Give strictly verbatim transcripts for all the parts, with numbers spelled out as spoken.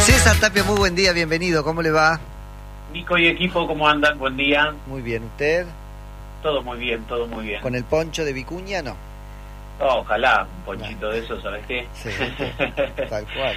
César Tapia, muy buen día, bienvenido, ¿cómo le va? Nico y equipo, ¿cómo andan? Buen día. Muy bien, ¿usted? Todo muy bien, todo muy bien. ¿Con el poncho de Vicuña, no? Oh, ojalá, un ponchito no. de eso, ¿sabes qué? Sí, tal cual.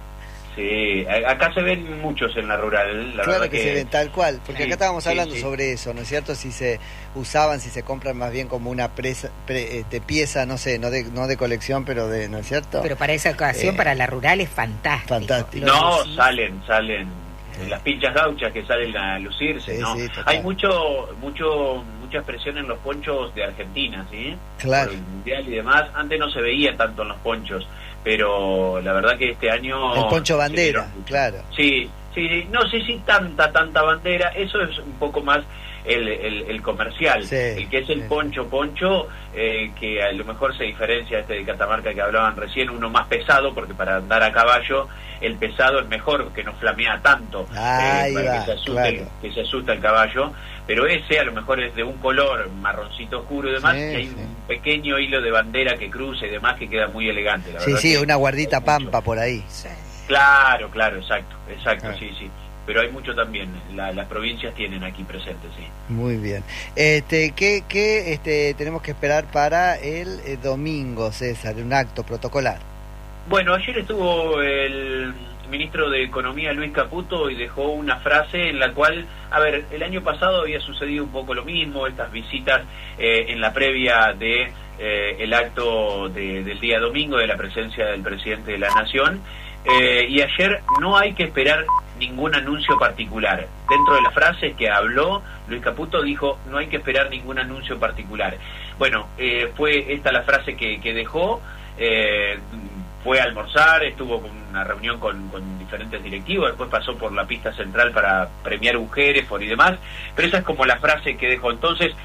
Sí, acá se ven muchos en la rural, la claro verdad que, que se ven tal cual, porque sí, acá estábamos sí, hablando sí. sobre eso, ¿no es cierto? Si se usaban, si se compran más bien como una presa, pre, este, pieza, no sé, no de, no de colección, pero de, ¿no es cierto? Pero para esa ocasión, eh, para la rural es fantástico. Fantástico. No, salen, salen, eh. las pinchas gauchas que salen a lucirse, sí, ¿no? Sí, hay mucho, mucho, mucha expresión en los ponchos de Argentina, ¿sí? Claro. Por el mundial y demás, antes no se veía tanto en los ponchos, pero la verdad que este año... El poncho bandera, claro. Sí, sí, no sé si tanta, tanta bandera, eso es un poco más el, el, el comercial, sí, el que es el sí, poncho, poncho, eh, que a lo mejor se diferencia este de Catamarca que hablaban recién, uno más pesado, porque para andar a caballo, el pesado es mejor, que no flamea tanto, Ahí eh, para va, que, se asuste, claro. que se asusta el caballo, pero ese a lo mejor es de un color marroncito oscuro y demás, sí, que hay sí. un pequeño hilo de bandera que cruce y demás que queda muy elegante. La sí, verdad sí, que una guardita pampa mucho. por ahí. Sí. Claro, claro, exacto, exacto, ah. sí, sí. Pero hay mucho también, la, las provincias tienen aquí presentes, sí. Muy bien. Este, ¿qué, qué este, tenemos que esperar para el eh, domingo, César, un acto protocolar? Bueno, ayer estuvo el ministro de Economía, Luis Caputo, y dejó una frase en la cual, a ver, el año pasado había sucedido un poco lo mismo, estas visitas eh, en la previa de eh, el acto de, del día domingo, de la presencia del presidente de la Nación, eh, y ayer no hay que esperar ningún anuncio particular. Dentro de la frase que habló, Luis Caputo dijo, no hay que esperar ningún anuncio particular. Bueno, eh, fue esta la frase que, que dejó, eh, fue a almorzar, estuvo con una reunión con, con diferentes directivos, después pasó por la pista central para premiar mujeres por y demás, pero esa es como la frase que dejó. Entonces,